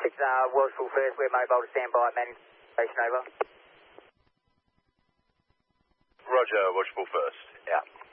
It's Welshpool first, we're mobile to stand by, manning station over. Roger, Welshpool first. Yeah.